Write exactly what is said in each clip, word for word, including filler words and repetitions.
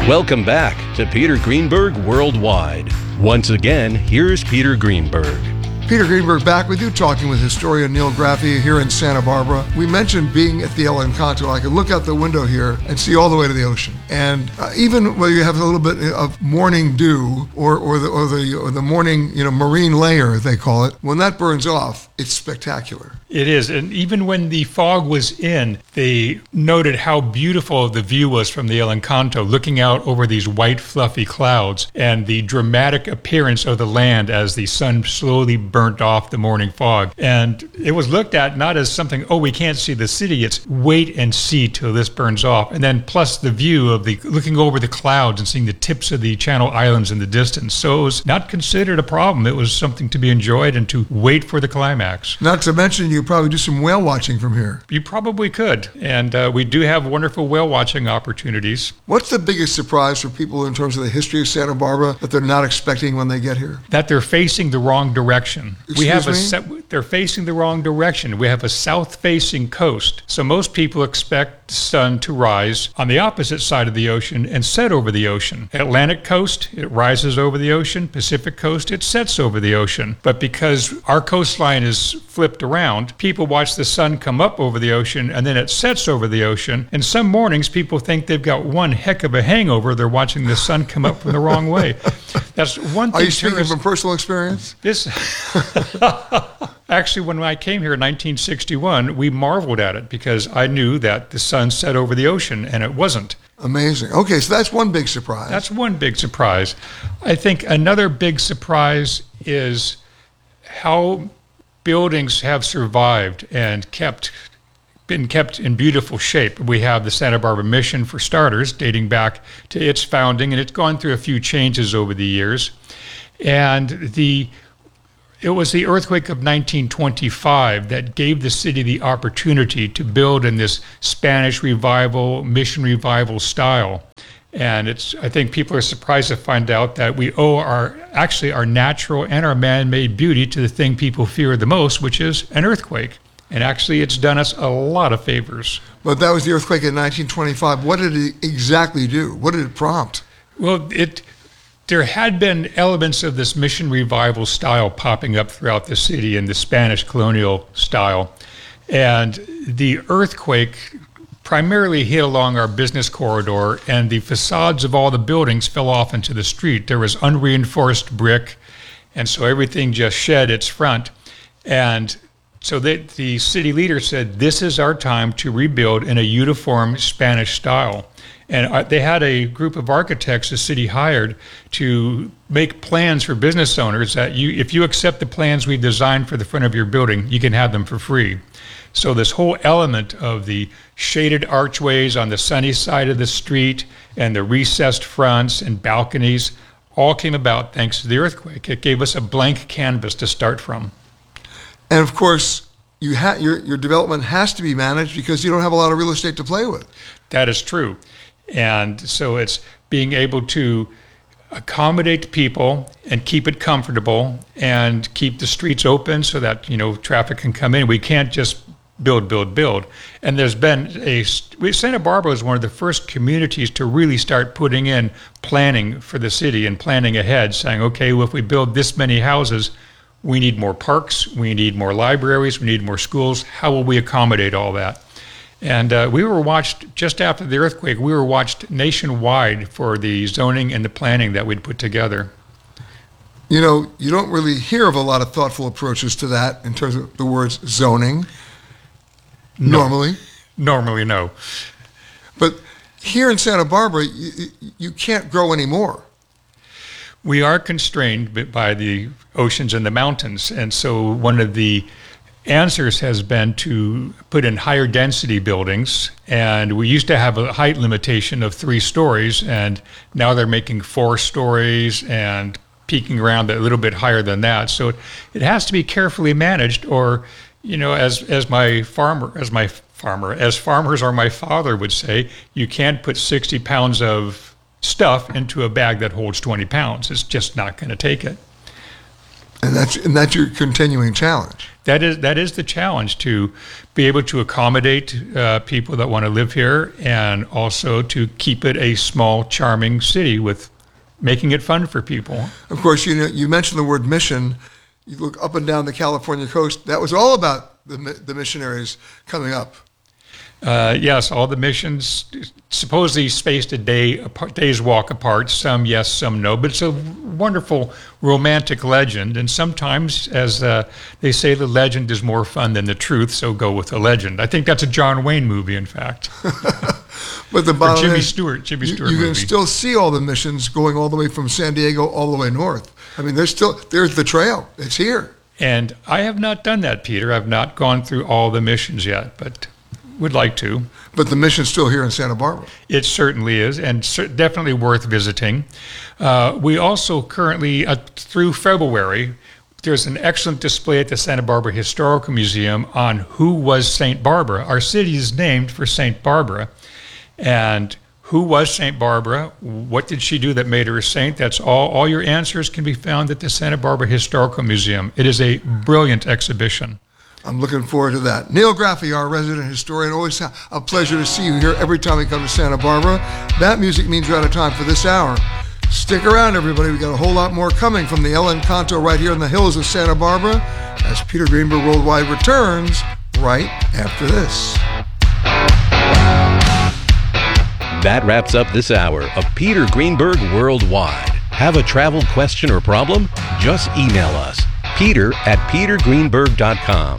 Welcome back to Peter Greenberg Worldwide. Once again, here's Peter Greenberg. Peter Greenberg back with you, talking with historian Neil Graffi here in Santa Barbara. We mentioned being at the El Encanto. I could look out the window here and see all the way to the ocean. And uh, even where you have a little bit of morning dew or, or, the, or, the, or the morning, you know, marine layer, they call it, when that burns off, it's spectacular. It is. And even when the fog was in, they noted how beautiful the view was from the El Encanto, looking out over these white, fluffy clouds and the dramatic appearance of the land as the sun slowly burnt off the morning fog. And it was looked at not as something, oh, we can't see the city. It's wait and see till this burns off. And then plus the view of the looking over the clouds and seeing the tips of the Channel Islands in the distance. So it was not considered a problem. It was something to be enjoyed and to wait for the climax. Not to mention you probably do some whale watching from here. You probably could. And uh, we do have wonderful whale watching opportunities. What's the biggest surprise for people in terms of the history of Santa Barbara that they're not expecting when they get here? That they're facing the wrong direction. Excuse we have me? a se- they're facing the wrong direction. We have a south-facing coast. So most people expect the sun to rise on the opposite side of the ocean and set over the ocean. Atlantic coast, it rises over the ocean. Pacific coast, it sets over the ocean. But because our coastline is flipped around, people watch the sun come up over the ocean and then it sets over the ocean. And some mornings people think they've got one heck of a hangover. They're watching the sun come up from the wrong way. That's one thing. Are you speaking tourists, from personal experience? This actually, when I came here in nineteen sixty-one, we marveled at it because I knew that the sun set over the ocean and it wasn't. Amazing. Okay, so that's one big surprise. That's one big surprise. I think another big surprise is how buildings have survived and kept been kept in beautiful shape. We have the Santa Barbara Mission, for starters, dating back to its founding, and it's gone through a few changes over the years. And the it was the earthquake of nineteen twenty-five that gave the city the opportunity to build in this Spanish revival, mission revival style. And it's, I think people are surprised to find out that we owe our, actually our natural and our man-made beauty to the thing people fear the most, which is an earthquake. And actually it's done us a lot of favors. But that was the earthquake in nineteen twenty-five. What did it exactly do? What did it prompt? Well, it there had been elements of this mission revival style popping up throughout the city in the Spanish colonial style. And the earthquake primarily hit along our business corridor, and the facades of all the buildings fell off into the street. There was unreinforced brick, and so everything just shed its front. And so they, the city leader said, this is our time to rebuild in a uniform Spanish style. And they had a group of architects the city hired to make plans for business owners that you, if you accept the plans we designed for the front of your building, you can have them for free. So this whole element of the shaded archways on the sunny side of the street and the recessed fronts and balconies all came about thanks to the earthquake. It gave us a blank canvas to start from. And of course, you ha- your, your development has to be managed because you don't have a lot of real estate to play with. That is true. And so it's being able to accommodate people and keep it comfortable and keep the streets open so that, you know, traffic can come in. We can't just build, build, build. And there's been a, Santa Barbara is one of the first communities to really start putting in planning for the city and planning ahead, saying, okay, well, if we build this many houses, we need more parks, we need more libraries, we need more schools. How will we accommodate all that? And uh, we were watched, just after the earthquake, we were watched nationwide for the zoning and the planning that we'd put together. You know, you don't really hear of a lot of thoughtful approaches to that in terms of the words zoning, no. normally. Normally, no. But here in Santa Barbara, you, you can't grow anymore. We are constrained by the oceans and the mountains. And so one of the answers has been to put in higher density buildings, and we used to have a height limitation of three stories, and now they're making four stories and peaking around a little bit higher than that. So it, it has to be carefully managed, or, you know, as as my farmer, as my farmer, as farmers or my father would say, you can't put sixty pounds of stuff into a bag that holds twenty pounds. It's just not going to take it. And that's and that's your continuing challenge. That is that is the challenge, to be able to accommodate uh, people that want to live here, and also to keep it a small, charming city with making it fun for people. Of course, you know, you mentioned the word mission. You look up and down the California coast. That was all about the the missionaries coming up. Uh, yes, all the missions supposedly spaced a day, apart, day's walk apart. Some yes, some no. But it's a wonderful romantic legend. And sometimes, as uh, they say, the legend is more fun than the truth, so go with the legend. I think that's a John Wayne movie, in fact. But the bottom or Jimmy is, Stewart, Jimmy you, Stewart you movie. can still see all the missions going all the way from San Diego all the way north. I mean, there's still there's the trail. It's here. And I have not done that, Peter. I've not gone through all the missions yet, but would like to. But the mission's still here in Santa Barbara. It certainly is, and cer- definitely worth visiting. Uh, we also currently, uh, through February, there's an excellent display at the Santa Barbara Historical Museum on who was Saint Barbara. Our city is named for Saint Barbara. And who was Saint Barbara? What did she do that made her a saint? That's all. All your answers can be found at the Santa Barbara Historical Museum. It is a brilliant exhibition. I'm looking forward to that. Neil Graffey, our resident historian, always a pleasure to see you here every time we come to Santa Barbara. That music means we're out of time for this hour. Stick around, everybody. We got a whole lot more coming from the El Encanto right here in the hills of Santa Barbara as Peter Greenberg Worldwide returns right after this. That wraps up this hour of Peter Greenberg Worldwide. Have a travel question or problem? Just email us. Peter at peter greenberg dot com.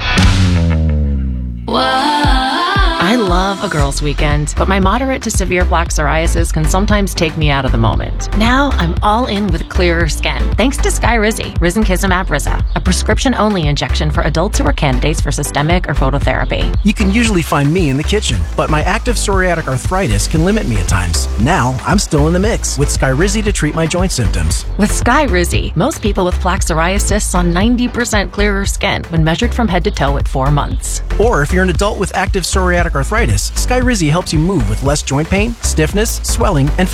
I love a girls' weekend, but my moderate to severe plaque psoriasis can sometimes take me out of the moment. Now I'm all in with clearer skin, thanks to Skyrizi, Risankizumab Riza, a prescription-only injection for adults who are candidates for systemic or phototherapy. You can usually find me in the kitchen, but my active psoriatic arthritis can limit me at times. Now I'm still in the mix with Skyrizi to treat my joint symptoms. With Skyrizi, most people with plaque psoriasis saw ninety percent clearer skin when measured from head to toe at four months. Or if you're an adult with active psoriatic arthritis, Skyrizi helps you move with less joint pain, stiffness, swelling, and